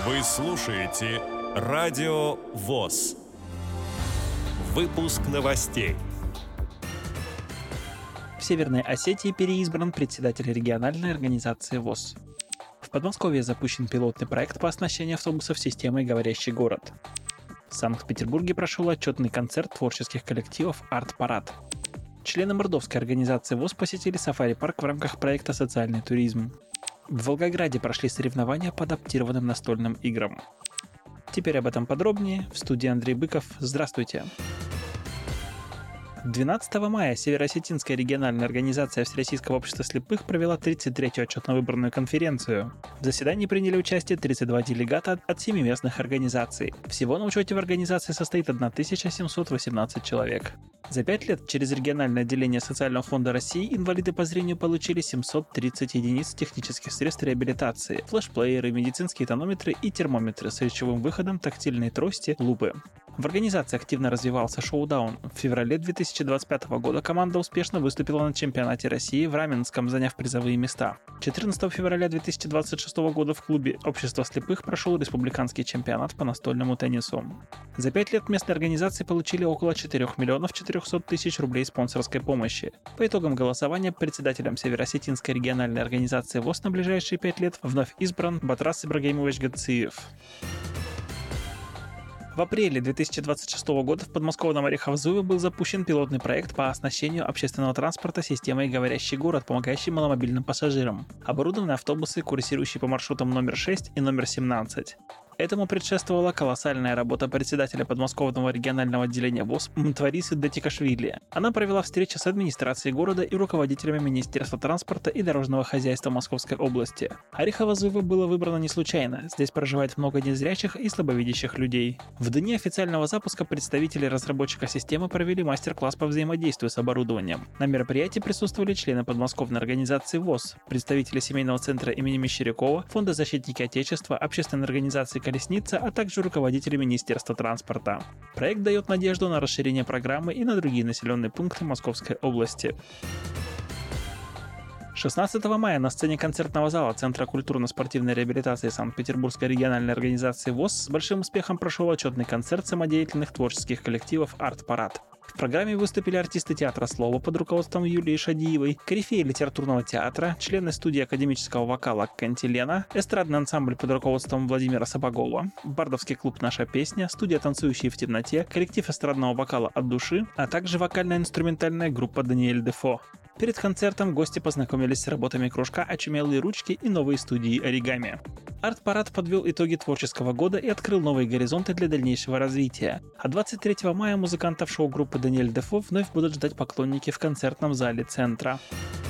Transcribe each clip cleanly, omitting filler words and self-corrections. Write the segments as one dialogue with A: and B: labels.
A: Вы слушаете Радио ВОС. Выпуск новостей.
B: В Северной Осетии переизбран председатель региональной организации ВОС. В Подмосковье запущен пилотный проект по оснащению автобусов системой «Говорящий город». В Санкт-Петербурге прошел отчетный концерт творческих коллективов «Арт-парад». Члены мордовской организации ВОС посетили сафари-парк в рамках проекта «Социальный туризм». В Волгограде прошли соревнования по адаптированным настольным играм. Теперь об этом подробнее. В студии Андрей Быков. Здравствуйте. 12 мая Северо-Осетинская региональная организация Всероссийского общества слепых провела 33-ю отчетно-выборную конференцию. В заседании приняли участие 32 делегата от 7 местных организаций. Всего на учете в организации состоит 1718 человек. За 5 лет через региональное отделение Социального фонда России инвалиды по зрению получили 730 единиц технических средств реабилитации, флешплееры, медицинские тонометры и термометры с речевым выходом, тактильные трости, лупы. В организации активно развивался шоу-даун. В феврале 2025 года команда успешно выступила на чемпионате России в Раменском, заняв призовые места. 14 февраля 2026 года в клубе Общества слепых прошел республиканский чемпионат по настольному теннису. За 5 лет местные организации получили около 4 миллионов 400 тысяч рублей спонсорской помощи. По итогам голосования председателем Северо-Осетинской региональной организации ВОС на ближайшие 5 лет вновь избран Батрас Ибрагимович Гациев. В апреле 2026 года в подмосковном Орехово-Зуеве был запущен пилотный проект по оснащению общественного транспорта системой «Говорящий город», помогающей маломобильным пассажирам. Оборудованы автобусы, курсирующие по маршрутам номер 6 и номер 17. Этому предшествовала колоссальная работа председателя подмосковного регионального отделения ВОС Мтварисы Датикашвили. Она провела встречи с администрацией города и руководителями Министерства транспорта и дорожного хозяйства Московской области. Орехово-Зуево было выбрано не случайно. Здесь проживает много незрячих и слабовидящих людей. В дни официального запуска представители разработчика системы провели мастер-класс по взаимодействию с оборудованием. На мероприятии присутствовали члены подмосковной организации ВОС, представители семейного центра имени Мещерякова, Фонда защитники Отечества, общественной организации «Колесница», а также руководители Министерства транспорта. Проект дает надежду на расширение программы и на другие населенные пункты Московской области. 16 мая на сцене концертного зала Центра культурно-спортивной реабилитации Санкт-Петербургской региональной организации ВОС с большим успехом прошел отчетный концерт самодеятельных творческих коллективов «Арт-парад». В программе выступили артисты театра слова под руководством Юлии Шадиевой, корифеи литературного театра, члены студии академического вокала «Кантилена», эстрадный ансамбль под руководством Владимира Сапогова, бардовский клуб «Наша песня», студия «Танцующие в темноте», коллектив эстрадного вокала «От души», а также вокально-инструментальная группа «Даниэль Дефо». Перед концертом гости познакомились с работами кружка «Очумелые ручки» и новой студии «Оригами». Арт-парад подвел итоги творческого года и открыл новые горизонты для дальнейшего развития. А 23 мая музыкантов шоу-группы «Даниэль Дефо» вновь будут ждать поклонники в концертном зале центра.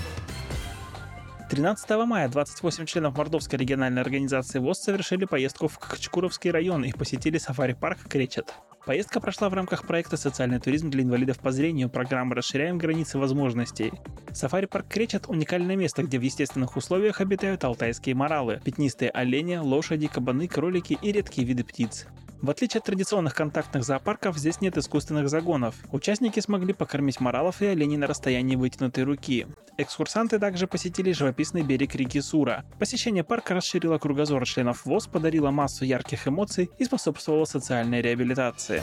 B: 13 мая 28 членов мордовской региональной организации ВОС совершили поездку в Качкуровский район и посетили сафари-парк «Кречет». Поездка прошла в рамках проекта «Социальный туризм для инвалидов по зрению» программы «Расширяем границы возможностей». Сафари-парк «Кречет» – уникальное место, где в естественных условиях обитают алтайские моралы, пятнистые олени, лошади, кабаны, кролики и редкие виды птиц. В отличие от традиционных контактных зоопарков, здесь нет искусственных загонов. Участники смогли покормить моралов и оленей на расстоянии вытянутой руки. Экскурсанты также посетили живописный берег реки Сура. Посещение парка расширило кругозор членов ВОС, подарило массу ярких эмоций и способствовало социальной реабилитации.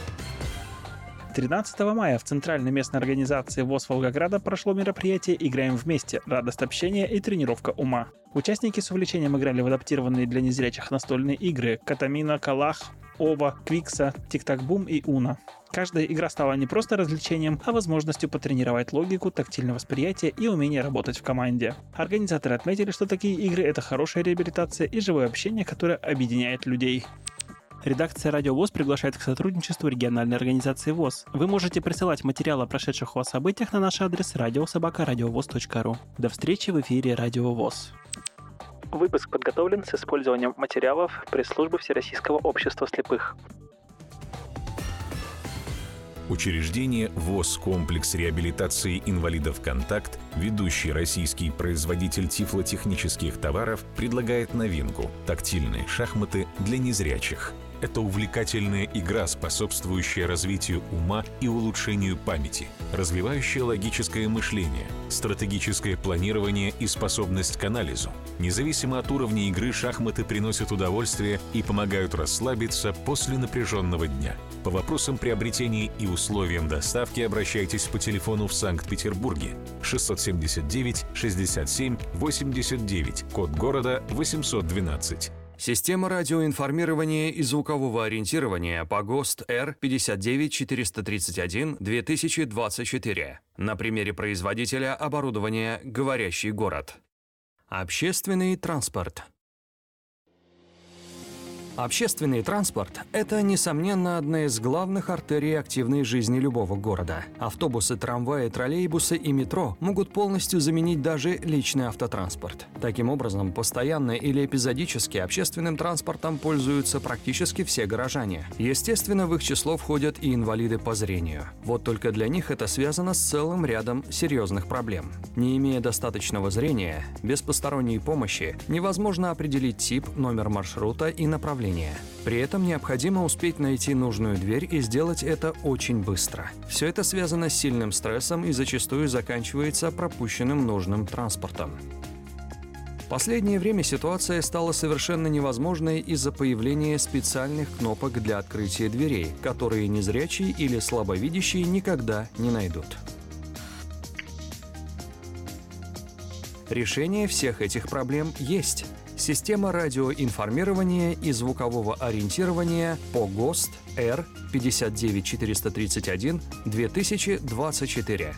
B: 13 мая в Центральной местной организации ВОС Волгограда прошло мероприятие «Играем вместе. Радость общения и тренировка ума». Участники с увлечением играли в адаптированные для незрячих настольные игры «Катамина», «Калах», «Ова», «Квикса», «Тик-так-бум» и «Уна». Каждая игра стала не просто развлечением, а возможностью потренировать логику, тактильное восприятие и умение работать в команде. Организаторы отметили, что такие игры – это хорошая реабилитация и живое общение, которое объединяет людей. Редакция «Радио ВОС» приглашает к сотрудничеству региональной организации ВОС. Вы можете присылать материалы о прошедших у вас событиях на наш адрес radio@radiovoz.ru. До встречи в эфире «Радио ВОС». Выпуск подготовлен с использованием материалов пресс-службы Всероссийского общества слепых.
A: Учреждение ВОС «Комплекс реабилитации инвалидов «Контакт», ведущий российский производитель тифлотехнических товаров, предлагает новинку – тактильные шахматы для незрячих. – это увлекательная игра, способствующая развитию ума и улучшению памяти, развивающая логическое мышление, стратегическое планирование и способность к анализу. Независимо от уровня игры, шахматы приносят удовольствие и помогают расслабиться после напряженного дня. По вопросам приобретения и условиям доставки обращайтесь по телефону в Санкт-Петербурге 679 67 89, код города 812.
C: Система радиоинформирования и звукового ориентирования по ГОСТ R59431-2024. На примере производителя оборудования «Говорящий город». Общественный транспорт. Общественный транспорт – это, несомненно, одна из главных артерий активной жизни любого города. Автобусы, трамваи, троллейбусы и метро могут полностью заменить даже личный автотранспорт. Таким образом, постоянно или эпизодически общественным транспортом пользуются практически все горожане. Естественно, в их число входят и инвалиды по зрению. Вот только для них это связано с целым рядом серьезных проблем. Не имея достаточного зрения, без посторонней помощи невозможно определить тип, номер маршрута и направление. При этом необходимо успеть найти нужную дверь и сделать это очень быстро. Все это связано с сильным стрессом и зачастую заканчивается пропущенным нужным транспортом. В последнее время ситуация стала совершенно невозможной из-за появления специальных кнопок для открытия дверей, которые незрячие или слабовидящие никогда не найдут. Решение всех этих проблем есть. Система радиоинформирования и звукового ориентирования по ГОСТ R59431-2024.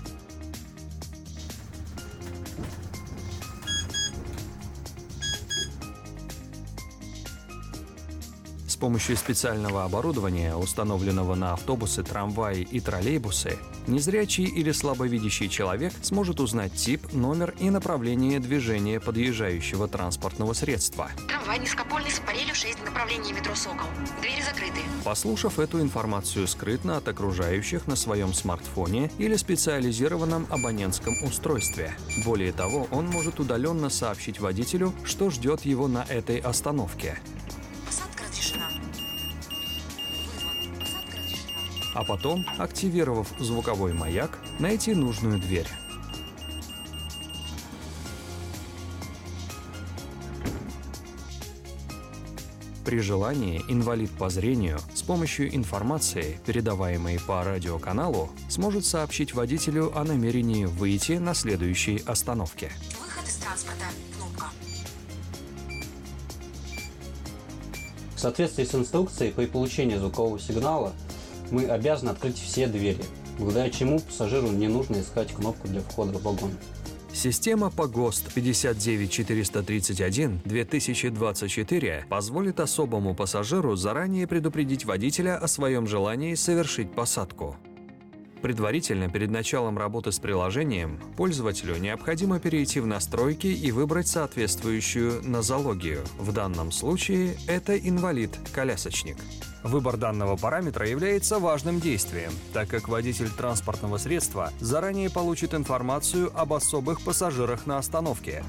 C: С помощью специального оборудования, установленного на автобусы, трамваи и троллейбусы, незрячий или слабовидящий человек сможет узнать тип, номер и направление движения подъезжающего транспортного средства.
D: Трамвай низкопольный с парелью 6, направление метро «Сокол». Двери закрыты.
C: Послушав эту информацию скрытно от окружающих на своем смартфоне или специализированном абонентском устройстве. Более того, он может удаленно сообщить водителю, что ждет его на этой остановке.
D: Посадка разрешена. Посадка разрешена.
C: А потом, активировав звуковой маяк, найти нужную дверь. При желании инвалид по зрению с помощью информации, передаваемой по радиоканалу, сможет сообщить водителю о намерении выйти на следующей остановке.
D: Выход из транспорта. Кнопка.
E: В соответствии с инструкцией, при получении звукового сигнала мы обязаны открыть все двери, благодаря чему пассажиру не нужно искать кнопку для входа в вагон.
C: Система по ГОСТ 59431-2024 позволит особому пассажиру заранее предупредить водителя о своем желании совершить посадку. Предварительно, перед началом работы с приложением, пользователю необходимо перейти в настройки и выбрать соответствующую нозологию. В данном случае это инвалид-колясочник. Выбор данного параметра является важным действием, так как водитель транспортного средства заранее получит информацию об особых пассажирах на остановке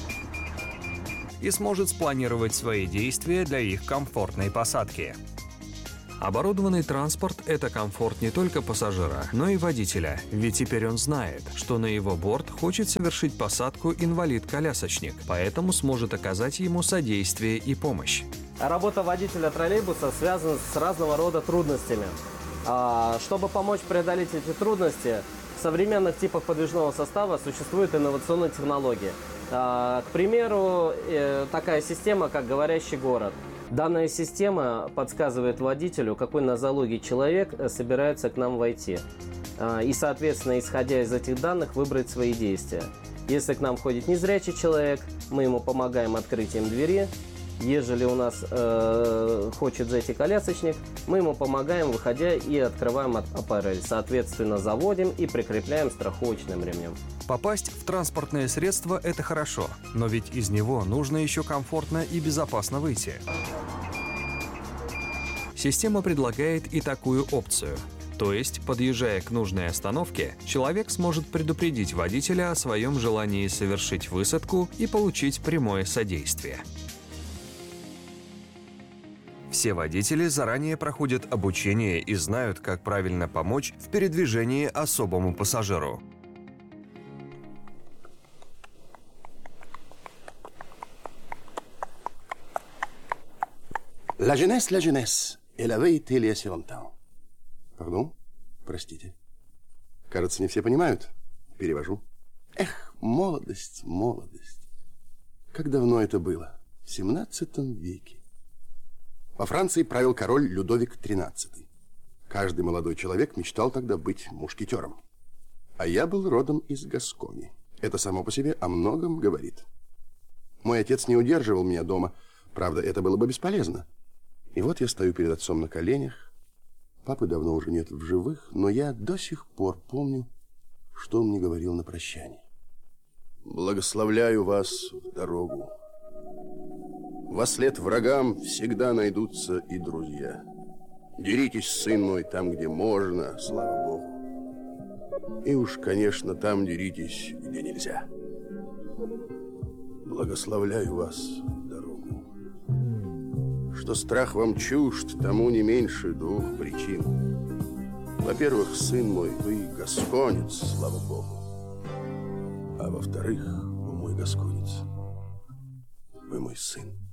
C: и сможет спланировать свои действия для их комфортной посадки. Оборудованный транспорт – это комфорт не только пассажира, но и водителя, ведь теперь он знает, что на его борт хочет совершить посадку инвалид-колясочник, поэтому сможет оказать ему содействие и помощь.
F: Работа водителя троллейбуса связана с разного рода трудностями. Чтобы помочь преодолеть эти трудности, в современных типах подвижного состава существуют инновационные технологии. К примеру, такая система, как «Говорящий город». Данная система подсказывает водителю, какой нозологии человек собирается к нам войти. И, соответственно, исходя из этих данных, выбрать свои действия. Если к нам входит незрячий человек, мы ему помогаем открытием двери. Ежели у нас хочет зайти колясочник, мы ему помогаем, выходя, и открываем аппарель. Соответственно, заводим и прикрепляем страховочным ремнем.
C: Попасть в транспортное средство – это хорошо, но ведь из него нужно еще комфортно и безопасно выйти. Система предлагает и такую опцию. То есть, подъезжая к нужной остановке, человек сможет предупредить водителя о своем желании совершить высадку и получить прямое содействие.
G: Все водители заранее проходят обучение и знают, как правильно помочь в передвижении особому пассажиру.
H: La jeunesse, elle avait été il y a si longtemps. Pardon? Простите. Кажется, не все понимают. Перевожу. Эх, молодость, молодость. Как давно это было? В 17 веке. Во Франции правил король Людовик XIII. Каждый молодой человек мечтал тогда быть мушкетером. А я был родом из Гаскони. Это само по себе о многом говорит. Мой отец не удерживал меня дома. Правда, это было бы бесполезно. И вот я стою перед отцом на коленях. Папы давно уже нет в живых, но я до сих пор помню, что он мне говорил на прощании. Благословляю вас в дорогу. Вослед врагам всегда найдутся и друзья. Деритесь, сын мой, там, где можно, слава Богу. И уж, конечно, там деритесь, где нельзя. Благословляю вас в дорогу. Что страх вам чужд, тому не меньше двух причин. Во-первых, сын мой, вы гасконец, слава Богу. А во-вторых, мой гасконец, вы мой сын.